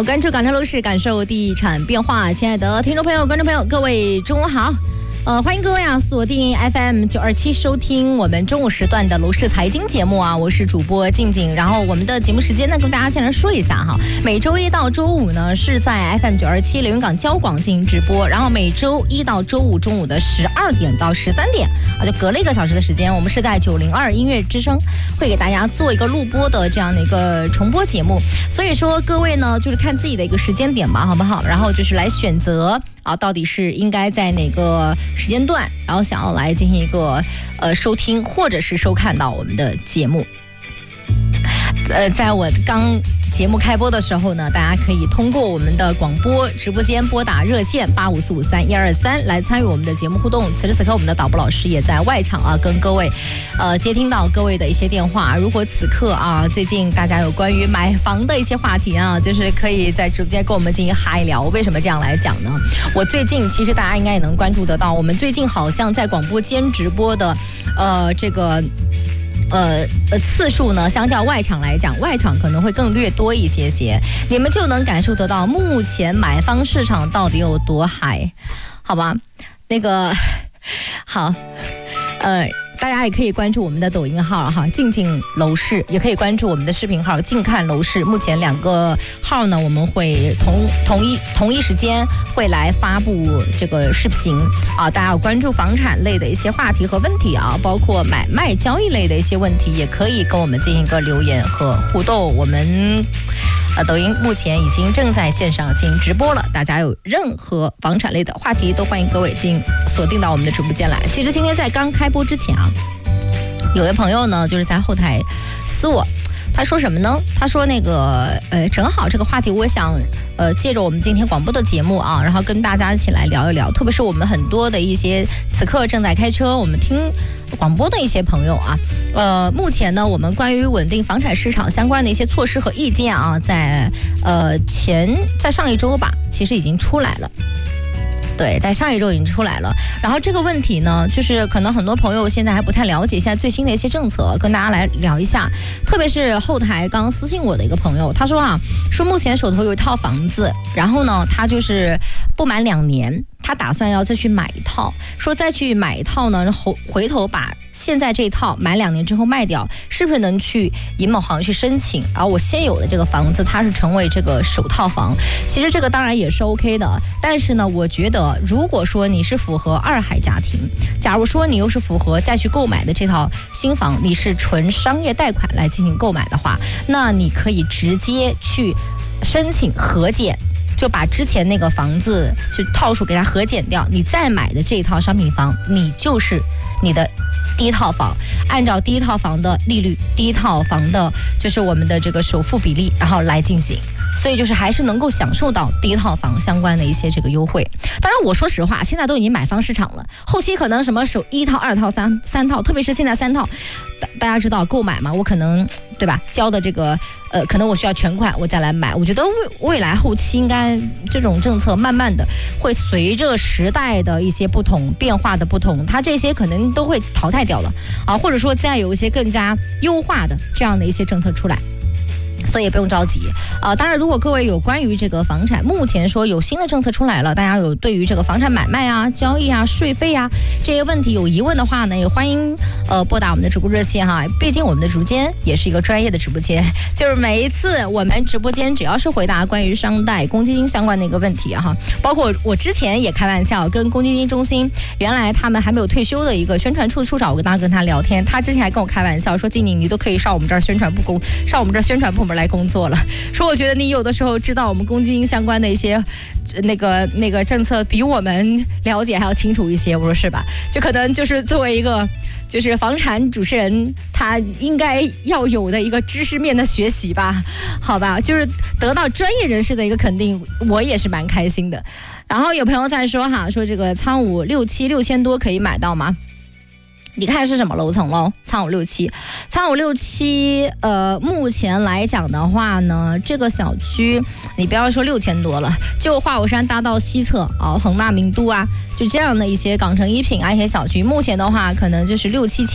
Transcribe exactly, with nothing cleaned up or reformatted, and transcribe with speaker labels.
Speaker 1: 好，关注港城楼市，感受地产变化。亲爱的听众朋友、观众朋友，各位中午好。呃，欢迎各位啊，锁定 F M 九二七收听我们中午时段的楼市财经节目啊，我是主播静静。然后我们的节目时间呢，跟大家先来说一下哈，每周一到周五呢是在 F M 九二七连云港交广进行直播，然后每周一到周五中午的十二点到十三点啊，就隔了一个小时的时间，我们是在九零二音乐之声会给大家做一个录播的这样的一个重播节目。所以说各位呢，就是看自己的一个时间点吧，好不好？然后就是来选择。啊，到底是应该在哪个时间段，然后想要来进行一个呃收听或者是收看到我们的节目。呃，在我刚节目开播的时候呢，大家可以通过我们的广播直播间拨打热线八五四五三一二三来参与我们的节目互动。此时此刻，我们的导播老师也在外场啊，跟各位呃接听到各位的一些电话。如果此刻啊，最近大家有关于买房的一些话题啊，就是可以在直播间跟我们进行嗨聊。为什么这样来讲呢？我最近其实大家应该也能关注得到，我们最近好像在广播间直播的呃这个。呃呃，次数呢，相较外场来讲，外场可能会更略多一些些，你们就能感受得到目前买方市场到底有多嗨，好吧？那个好，呃。大家也可以关注我们的抖音号哈，静静楼市，也可以关注我们的视频号静看楼市。目前两个号呢，我们会同同一同一时间会来发布这个视频啊。大家有关注房产类的一些话题和问题啊，包括买卖交易类的一些问题，也可以跟我们进行一个留言和互动。我们呃抖音目前已经正在线上进行直播了，大家有任何房产类的话题都欢迎各位进行锁定到我们的直播间来。其实今天在刚开播之前啊。有位朋友呢，就是在后台私我，他说什么呢？他说那个呃，正好这个话题，我想呃，借着我们今天广播的节目啊，然后跟大家一起来聊一聊，特别是我们很多的一些此刻正在开车，我们听广播的一些朋友啊，呃，目前呢，我们关于稳定房产市场相关的一些措施和意见啊，在呃前在上一周吧，其实已经出来了。对，在上一周已经出来了。然后这个问题呢，就是可能很多朋友现在还不太了解现在最新的一些政策，跟大家来聊一下。特别是后台刚刚私信我的一个朋友，他说啊，说目前手头有一套房子，然后呢，他就是不满两年。他打算要再去买一套，说再去买一套呢，回回头把现在这一套买两年之后卖掉，是不是能去银保行去申请？而我现有的这个房子，它是成为这个首套房。其实这个当然也是 OK 的，但是呢，我觉得如果说你是符合二孩家庭，假如说你又是符合再去购买的这套新房，你是纯商业贷款来进行购买的话，那你可以直接去申请核减。就把之前那个房子就套数给它核减掉，你再买的这一套商品房，你就是你的第一套房，按照第一套房的利率，第一套房的就是我们的这个首付比例，然后来进行。所以就是还是能够享受到第一套房相关的一些这个优惠。当然我说实话，现在都已经买方市场了，后期可能什么首一套二套三三套，特别是现在三套，大大家知道购买嘛，我可能对吧交的这个呃，可能我需要全款我再来买。我觉得未未来后期应该这种政策慢慢的会随着时代的一些不同变化的不同，它这些可能都会淘汰掉了啊，或者说再有一些更加优化的这样的一些政策出来。所以也不用着急啊、呃。当然，如果各位有关于这个房产，目前说有新的政策出来了，大家有对于这个房产买卖啊、交易啊、税费啊这些问题有疑问的话呢，也欢迎呃拨打我们的直播热线哈。毕竟我们的直播间也是一个专业的直播间，就是每一次我们直播间只要是回答关于商贷、公积金相关的一个问题哈，包括我之前也开玩笑跟公积金中心原来他们还没有退休的一个宣传处处长，我跟他跟他聊天，他之前还跟我开玩笑说，静宁你都可以上我们这儿宣传部工，上我们这儿宣传部门来工作了，说我觉得你有的时候知道我们公积金相关的一些那个那个政策比我们了解还要清楚一些。我说是吧？就可能就是作为一个就是房产主持人，他应该要有的一个知识面的学习吧，好吧，就是得到专业人士的一个肯定，我也是蛮开心的。然后有朋友在说哈，说这个仓五六七六千多可以买到吗？你看是什么楼层喽？仓五六七，仓五六七，呃，目前来讲的话呢，这个小区你不要说六千多了，就华果山大道西侧啊、恒大名都啊，就这样的一些港城一品啊一些小区，目前的话可能就是六七千。